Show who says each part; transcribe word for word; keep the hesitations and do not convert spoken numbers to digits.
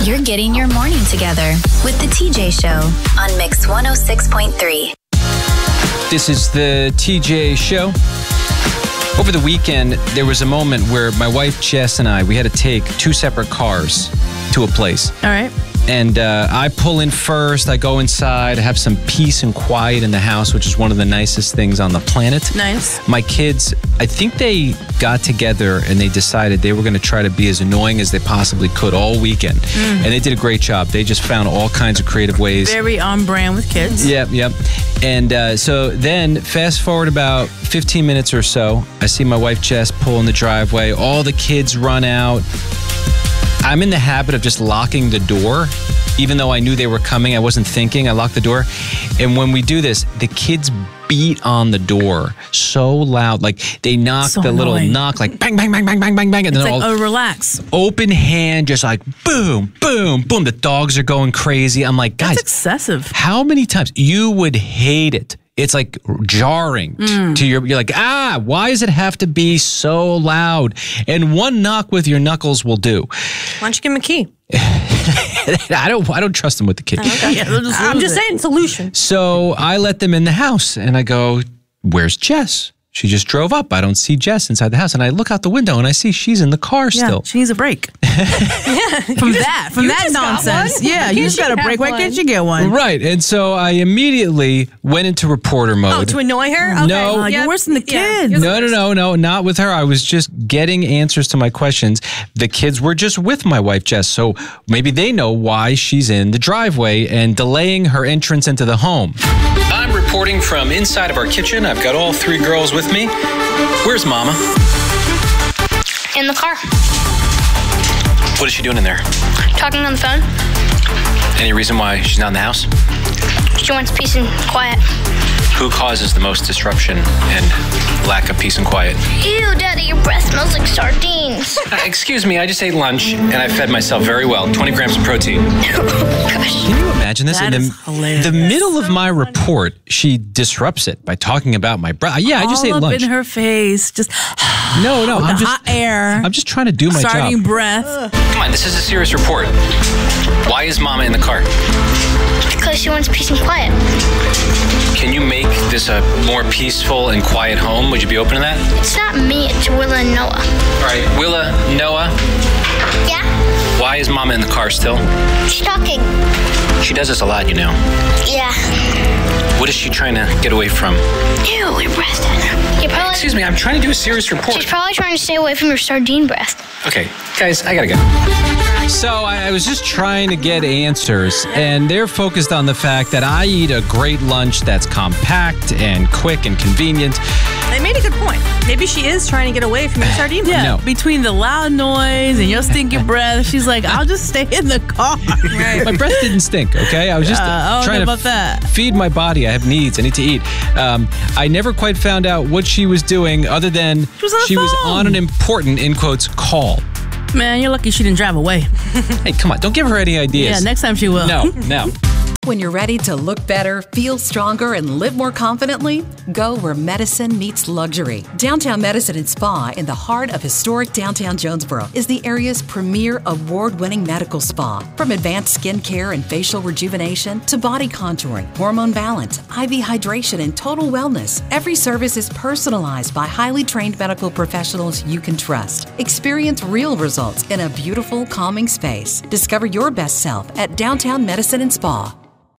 Speaker 1: You're getting your morning together with the T J Show on Mix one oh six point three.
Speaker 2: This is the T J Show. Over the weekend, there was a moment where my wife Jess and I, we had to take two separate cars to a place.
Speaker 3: All right.
Speaker 2: And uh, I pull in first, I go inside, have some peace and quiet in the house, which is one of the nicest things on the planet.
Speaker 3: Nice.
Speaker 2: My kids, I think they got together and they decided they were going to try to be as annoying as they possibly could all weekend. Mm. And they did a great job. They just found all kinds of creative ways.
Speaker 3: Very on brand with kids.
Speaker 2: Yep, yep. And uh, so then, fast forward about fifteen minutes or so, I see my wife Jess pull in the driveway. All the kids run out. I'm in the habit of just locking the door. Even though I knew they were coming, I wasn't thinking. I locked the door. And when we do this, the kids beat on the door so loud. Like they knock
Speaker 3: So
Speaker 2: the little
Speaker 3: annoying.
Speaker 2: knock, like bang, bang, bang, bang, bang, bang, bang. And
Speaker 3: It's
Speaker 2: then
Speaker 3: like,
Speaker 2: all
Speaker 3: oh, relax.
Speaker 2: open hand, just like boom, boom, boom. The dogs are going crazy. I'm like, guys,
Speaker 3: That's excessive.
Speaker 2: how many times? You would hate it. It's like jarring
Speaker 3: Mm.
Speaker 2: to your, you're like, ah, why does it have to be so loud? And one knock with your knuckles will do.
Speaker 4: Why don't you give him a key?
Speaker 2: I don't I don't trust them with the kid.
Speaker 3: Yeah, they'll just
Speaker 4: I'm
Speaker 3: lose
Speaker 4: just
Speaker 3: it.
Speaker 4: saying, solution.
Speaker 2: So I let them in the house and I go, where's Jess? She just drove up. I don't see Jess inside the house. And I look out the window and I see she's in the car
Speaker 3: Yeah,
Speaker 2: still.
Speaker 3: she needs a break. From that, from
Speaker 4: you
Speaker 3: that
Speaker 4: just got
Speaker 3: nonsense.
Speaker 4: one?
Speaker 3: Yeah,
Speaker 4: Why
Speaker 3: you
Speaker 4: can't
Speaker 3: just
Speaker 4: she
Speaker 3: got a
Speaker 4: have
Speaker 3: break. Why
Speaker 4: one?
Speaker 3: can't you get one?
Speaker 2: Right. And so I immediately went into reporter mode.
Speaker 4: Oh, to annoy her? Okay.
Speaker 2: No.
Speaker 3: Oh, you're worse than the
Speaker 4: Yeah,
Speaker 3: kids.
Speaker 4: you're the
Speaker 2: No, no,
Speaker 4: worst.
Speaker 2: no, no, not with her. I was just getting answers to my questions. The kids were just with my wife, Jess, so maybe they know why she's in the driveway and delaying her entrance into the home. I'm reporting from inside of our kitchen. I've got all three girls with me. Where's Mama?
Speaker 5: In the car,
Speaker 2: What is she doing in there?
Speaker 5: talking on the phone.
Speaker 2: Any reason why she's not in the house?
Speaker 5: She wants peace and quiet.
Speaker 2: Who causes the most disruption and lack of peace and quiet?
Speaker 5: Ew, Daddy, your breath smells like sardines.
Speaker 2: Uh, excuse me, I just ate lunch and I fed myself very well. twenty grams of protein.
Speaker 5: Gosh.
Speaker 2: Can you imagine this?
Speaker 3: That
Speaker 2: in
Speaker 3: is
Speaker 2: the,
Speaker 3: hilarious.
Speaker 2: the middle of my report, she disrupts it by talking about my breath. Yeah, I just
Speaker 3: All
Speaker 2: ate
Speaker 3: up
Speaker 2: lunch.
Speaker 3: in her face. Just
Speaker 2: No, no,
Speaker 3: the
Speaker 2: I'm just
Speaker 3: hot air.
Speaker 2: I'm just trying to do my
Speaker 3: Sardine
Speaker 2: job.
Speaker 3: breath.
Speaker 2: Come on, this is a serious report. Why is Mama in the car?
Speaker 5: Because she wants peace and quiet.
Speaker 2: Can you make this a more peaceful and quiet home? Would you be open to that?
Speaker 5: It's not me, it's Willa and Noah.
Speaker 2: All right, Willa, Noah,
Speaker 5: Yeah?
Speaker 2: why is Mama in the car still?
Speaker 5: She's talking.
Speaker 2: She does this a lot, you know.
Speaker 5: Yeah.
Speaker 2: What is she trying to get away from?
Speaker 5: Ew, your breath. You're probably,
Speaker 2: Excuse me, I'm trying to do a serious report.
Speaker 5: she's probably trying to stay away from your sardine breath.
Speaker 2: Okay, guys, I gotta go. So I I was just trying to get answers, and they're focused on the fact that I eat a great lunch that's compact and quick and convenient.
Speaker 4: They made a good point. Maybe she is trying to get away from your sardine breath.
Speaker 3: Yeah,
Speaker 2: No.
Speaker 3: between the loud noise and your stinky breath, she's like, I'll just stay in the car.
Speaker 2: My breath didn't stink, okay? I was just
Speaker 3: Uh, I don't
Speaker 2: trying
Speaker 3: know
Speaker 2: to
Speaker 3: about that.
Speaker 2: feed my body. I have needs. I need to eat. Um, I never quite found out what she was doing other than
Speaker 3: She was on the
Speaker 2: she was
Speaker 3: phone.
Speaker 2: on an important, in quotes, call.
Speaker 3: Man, you're lucky she didn't drive away.
Speaker 2: Hey, come on. Don't give her any ideas.
Speaker 3: Yeah, next time she will.
Speaker 2: No, no.
Speaker 6: When you're ready to look better, feel stronger, and live more confidently, go where medicine meets luxury. Downtown Medicine and Spa in the heart of historic downtown Jonesboro is the area's premier award-winning medical spa. From advanced skin care and facial rejuvenation to body contouring, hormone balance, I V hydration, and total wellness, every service is personalized by highly trained medical professionals you can trust. Experience real results in a beautiful, calming space. Discover your best self at Downtown Medicine and Spa.